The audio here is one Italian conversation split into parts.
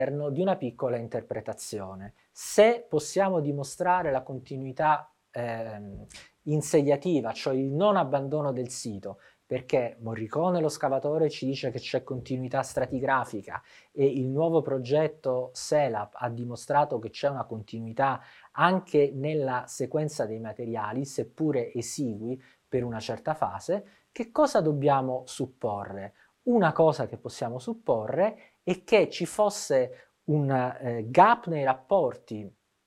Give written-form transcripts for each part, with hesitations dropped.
di una piccola interpretazione. Se possiamo dimostrare la continuità insediativa, cioè il non abbandono del sito, perché Morricone lo scavatore ci dice che c'è continuità stratigrafica e il nuovo progetto SELAP ha dimostrato che c'è una continuità anche nella sequenza dei materiali, seppure esigui per una certa fase, che cosa dobbiamo supporre? Una cosa che possiamo supporre è che ci fosse un gap nei rapporti,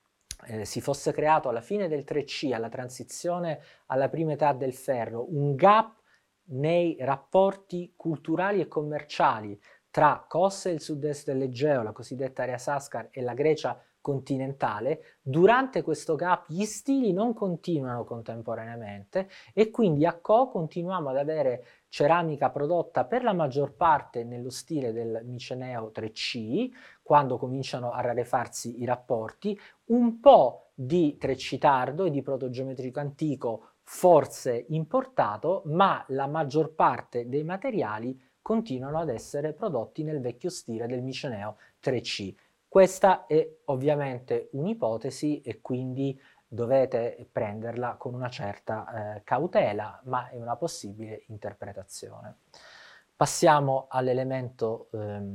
si fosse creato alla fine del 3C, alla transizione alla prima età del ferro, un gap nei rapporti culturali e commerciali tra Kos e il sud-est dell'Egeo, la cosiddetta area Sascar, e la Grecia continentale. Durante questo gap gli stili non continuano contemporaneamente e quindi a Co continuiamo ad avere ceramica prodotta per la maggior parte nello stile del Miceneo 3C, quando cominciano a rarefarsi i rapporti, un po' di 3C tardo e di protogeometrico antico forse importato, ma la maggior parte dei materiali continuano ad essere prodotti nel vecchio stile del Miceneo 3C. Questa è ovviamente un'ipotesi e quindi dovete prenderla con una certa cautela, ma è una possibile interpretazione. Passiamo all'elemento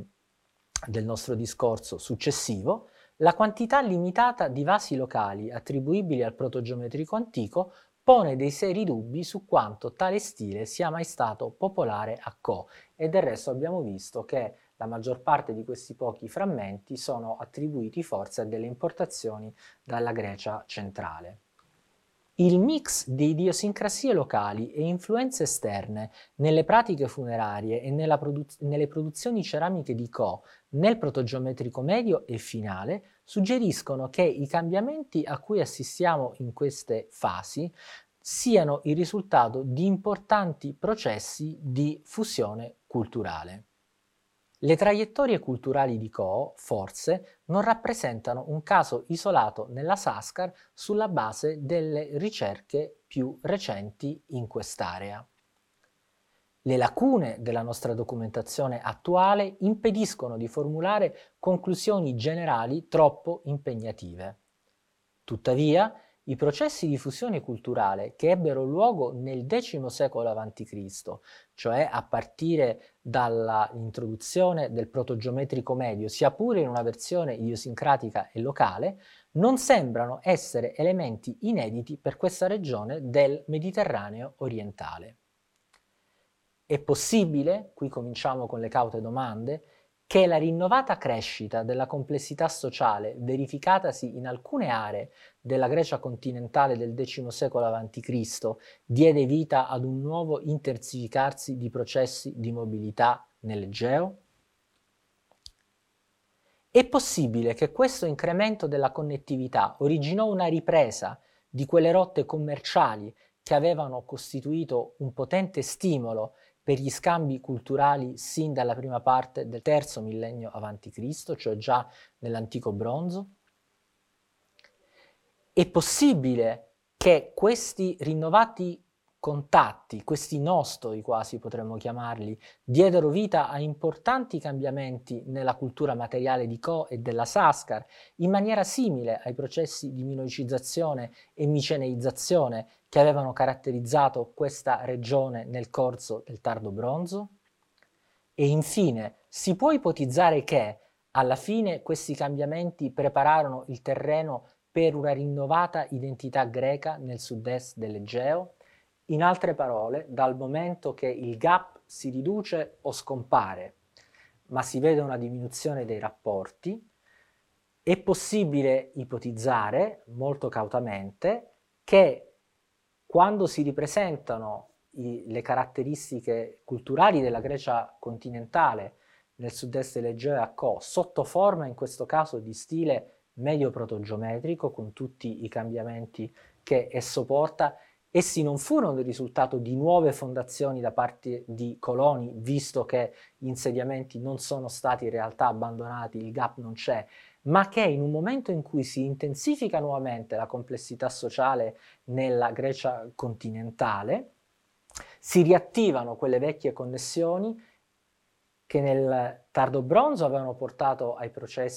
del nostro discorso successivo. La quantità limitata di vasi locali attribuibili al protogeometrico antico pone dei seri dubbi su quanto tale stile sia mai stato popolare a Co, e del resto abbiamo visto che la maggior parte di questi pochi frammenti sono attribuiti forse a delle importazioni dalla Grecia centrale. Il mix di idiosincrasie locali e influenze esterne nelle pratiche funerarie e nelle produzioni ceramiche di Co nel protogeometrico medio e finale suggeriscono che i cambiamenti a cui assistiamo in queste fasi siano il risultato di importanti processi di fusione culturale. Le traiettorie culturali di Co, forse, non rappresentano un caso isolato nella Sascar sulla base delle ricerche più recenti in quest'area. Le lacune della nostra documentazione attuale impediscono di formulare conclusioni generali troppo impegnative. Tuttavia, i processi di fusione culturale che ebbero luogo nel X secolo a.C., cioè a partire dall'introduzione del protogeometrico medio, sia pure in una versione idiosincratica e locale, non sembrano essere elementi inediti per questa regione del Mediterraneo orientale. È possibile, qui cominciamo con le caute domande, che la rinnovata crescita della complessità sociale verificatasi in alcune aree della Grecia continentale del X secolo a.C. diede vita ad un nuovo intensificarsi di processi di mobilità nell'Egeo? È possibile che questo incremento della connettività originò una ripresa di quelle rotte commerciali che avevano costituito un potente stimolo per gli scambi culturali sin dalla prima parte del terzo millennio a.C., cioè già nell'antico bronzo? È possibile che questi rinnovati contatti, questi nostoi quasi potremmo chiamarli, diedero vita a importanti cambiamenti nella cultura materiale di Co e della Sascar, in maniera simile ai processi di minoicizzazione e miceneizzazione che avevano caratterizzato questa regione nel corso del tardo bronzo? E infine, si può ipotizzare che, alla fine, questi cambiamenti prepararono il terreno per una rinnovata identità greca nel sud-est dell'Egeo? In altre parole, dal momento che il gap si riduce o scompare, ma si vede una diminuzione dei rapporti, è possibile ipotizzare, molto cautamente, che quando si ripresentano le caratteristiche culturali della Grecia continentale nel sud-est dell'Egeo e a Co, sotto forma in questo caso di stile medio protogeometrico, con tutti i cambiamenti che esso porta, essi non furono il risultato di nuove fondazioni da parte di coloni, visto che gli insediamenti non sono stati in realtà abbandonati, il gap non c'è, ma che in un momento in cui si intensifica nuovamente la complessità sociale nella Grecia continentale, si riattivano quelle vecchie connessioni che nel tardo bronzo avevano portato ai processi